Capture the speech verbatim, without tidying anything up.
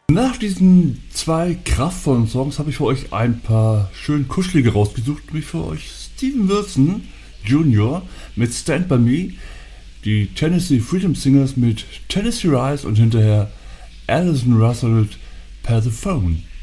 Nach diesen zwei kraftvollen Songs habe ich für euch ein paar schön kuschelige rausgesucht, nämlich für euch Steven Wilson Junior mit Stand By Me, die Tennessee Freedom Singers mit Tennessee Rise und hinterher Alison Russell mit Per the Phone.